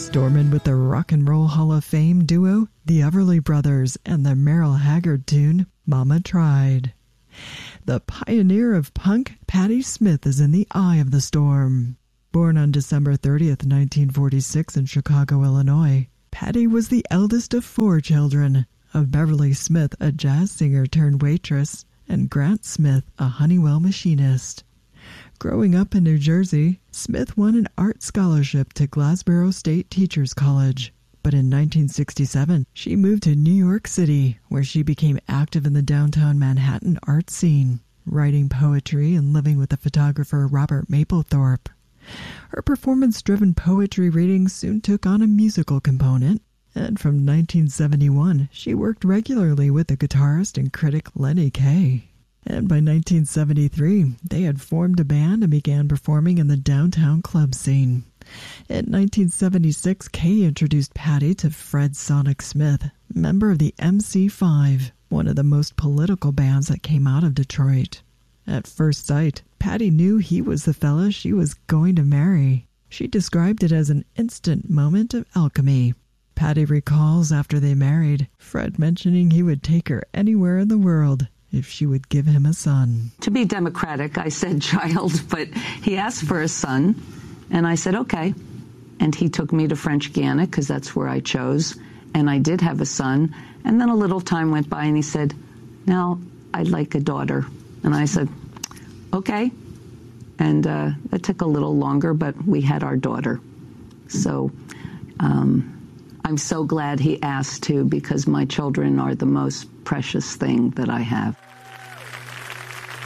Storming with the Rock and Roll Hall of Fame duo, the Everly Brothers, and the Merle Haggard tune, Mama Tried. The pioneer of punk, Patti Smith, is in the eye of the storm. Born on December 30th, 1946 in Chicago, Illinois, Patti was the eldest of 4 children, of Beverly Smith, a jazz singer turned waitress, and Grant Smith, a Honeywell machinist. Growing up in New Jersey, Smith won an art scholarship to Glassboro State Teachers College. But in 1967, she moved to New York City, where she became active in the downtown Manhattan art scene, writing poetry and living with the photographer Robert Mapplethorpe. Her performance-driven poetry readings soon took on a musical component, and from 1971, she worked regularly with the guitarist and critic Lenny Kaye. And by 1973, they had formed a band and began performing in the downtown club scene. In 1976, Kaye introduced Patti to Fred Sonic Smith, member of the MC5, one of the most political bands that came out of Detroit. At first sight, Patti knew he was the fella she was going to marry. She described it as an instant moment of alchemy. Patti recalls after they married, Fred mentioning he would take her anywhere in the world if she would give him a son. To be democratic, I said child, but he asked for a son, and I said, okay. And he took me to French Guiana, because that's where I chose, and I did have a son. And then a little time went by, and he said, now I'd like a daughter. And I said, okay. And that took a little longer, but we had our daughter. So I'm so glad he asked to, because my children are the most precious thing that I have.